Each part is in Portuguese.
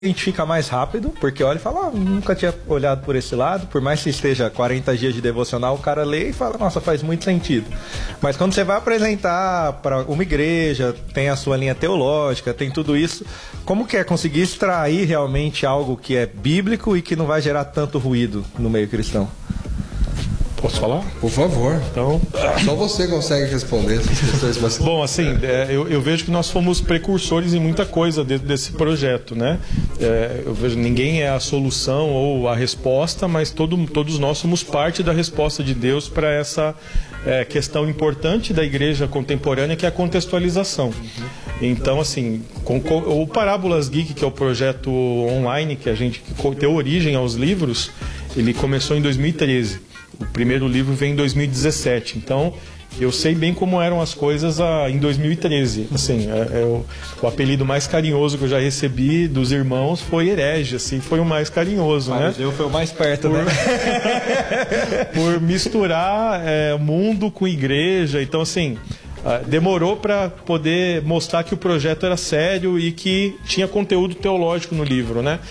identifica mais rápido, porque olha e fala, nunca tinha olhado por esse lado, por mais que esteja 40 dias de devocional, o cara lê e fala, nossa, faz muito sentido. Mas quando você vai apresentar para uma igreja, tem a sua linha teológica, tem tudo isso, como que é conseguir extrair realmente algo que é bíblico e que não vai gerar tanto ruído no meio cristão? Posso falar? Por favor. Então, só você consegue responder essas questões. Bom, assim, eu vejo que nós fomos precursores em muita coisa dentro desse projeto, né? Eu vejo ninguém é a solução ou a resposta, mas todos nós somos parte da resposta de Deus para essa questão importante da igreja contemporânea, que é a contextualização. Então, assim, o Parábolas Geek, que é o projeto online que deu origem aos livros, ele começou em 2013. O primeiro livro vem em 2017, então eu sei bem como eram as coisas em 2013. Assim, o apelido mais carinhoso que eu já recebi dos irmãos foi herege, assim, foi o mais carinhoso, né? Eu foi o mais perto, né? Por misturar mundo com igreja, então assim, demorou para poder mostrar que o projeto era sério e que tinha conteúdo teológico no livro, né?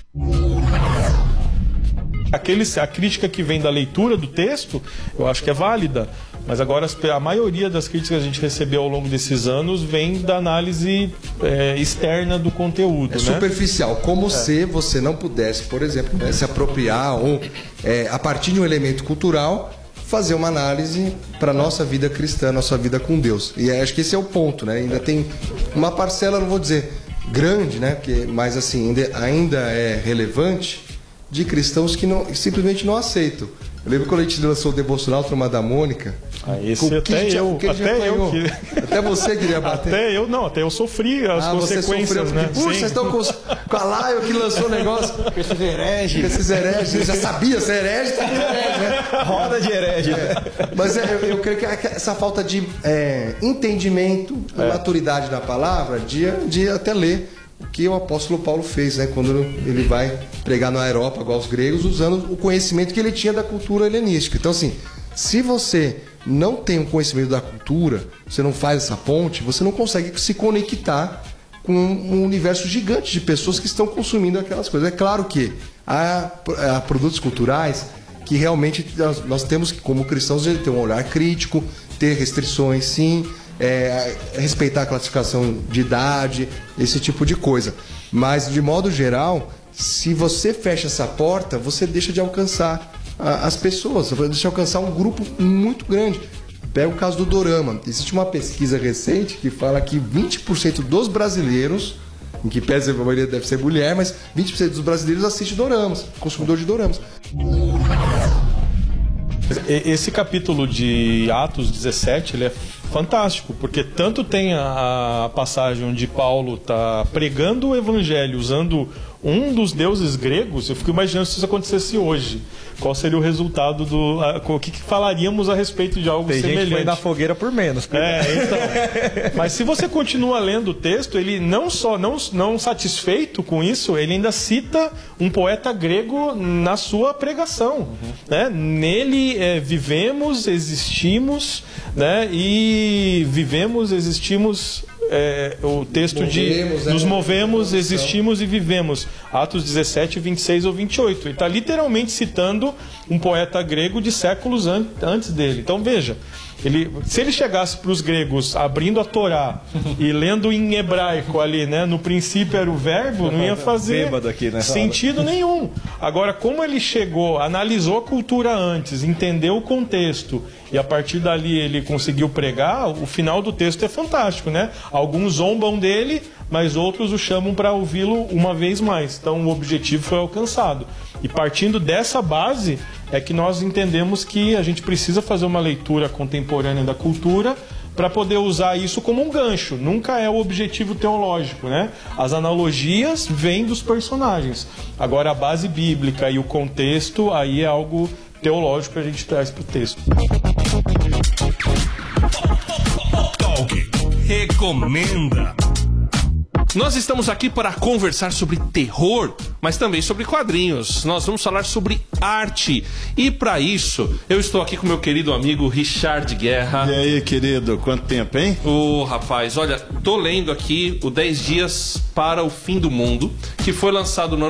A crítica que vem da leitura do texto, eu acho que é válida, mas agora a maioria das críticas que a gente recebeu ao longo desses anos vem da análise externa do conteúdo. É superficial, como se você não pudesse, por exemplo, se apropriar ou, a partir de um elemento cultural, fazer uma análise para a nossa vida cristã, nossa vida com Deus. E acho que esse é o ponto, né? Ainda tem uma parcela, não vou dizer grande, né? Mas assim, ainda é relevante, de cristãos que simplesmente não aceitam. Eu lembro quando a gente lançou o devocional Turma da Mônica. Esse Até você queria bater. Até eu sofri as consequências, né? Puxa, vocês estão com a Laio que lançou o negócio. Com esses hereges. Você já sabia ser herege, tá herege, né? Roda de herege. Mas eu creio que essa falta de entendimento e maturidade da palavra, de até ler o que o apóstolo Paulo fez, né, quando ele vai pregar no Areópago aos gregos, usando o conhecimento que ele tinha da cultura helenística. Então, assim, se você não tem um conhecimento da cultura, você não faz essa ponte, você não consegue se conectar com um universo gigante de pessoas que estão consumindo aquelas coisas. É claro que há produtos culturais que realmente nós temos que, como cristãos, ter um olhar crítico, ter restrições, sim, respeitar a classificação de idade, esse tipo de coisa. Mas, de modo geral, se você fecha essa porta, você deixa de alcançar as pessoas, você deixa de alcançar um grupo muito grande. Pega o caso do dorama. Existe uma pesquisa recente que fala que 20% dos brasileiros, em que pese a maioria deve ser mulher, mas 20% dos brasileiros assistem doramas, consumidor de doramas. Esse capítulo de Atos 17, ele é fantástico, porque tanto tem a passagem onde Paulo está pregando o evangelho usando um dos deuses gregos. Eu fico imaginando se isso acontecesse hoje. Qual seria o resultado o que falaríamos a respeito de algo semelhante? Tem gente que foi na fogueira por menos. Então. Mas se você continua lendo o texto, ele não satisfeito com isso, ele ainda cita um poeta grego na sua pregação. Né? Nele vivemos, existimos, né? E vivemos, existimos... o texto nos movemos, existimos e vivemos. Atos 17, 26 ou 28. Ele está literalmente citando um poeta grego de séculos antes dele. Então veja, se ele chegasse para os gregos abrindo a Torá e lendo em hebraico ali, né, no princípio era o verbo, não ia fazer sentido nenhum. Agora, como ele chegou, analisou a cultura antes, entendeu o contexto e a partir dali ele conseguiu pregar, o final do texto é fantástico, né? Alguns zombam dele, mas outros o chamam para ouvi-lo uma vez mais. Então o objetivo foi alcançado. E partindo dessa base é que nós entendemos que a gente precisa fazer uma leitura contemporânea da cultura para poder usar isso como um gancho. Nunca é o objetivo teológico, né? As analogias vêm dos personagens. Agora a base bíblica e o contexto aí é algo teológico que a gente traz para o texto. Talk recomenda. Nós estamos aqui para conversar sobre terror, mas também sobre quadrinhos. Nós vamos falar sobre arte. E para isso, eu estou aqui com meu querido amigo Richard Guerra. E aí, querido, quanto tempo, hein? Ô, rapaz, olha, tô lendo aqui o 10 Dias para o Fim do Mundo, que foi lançado no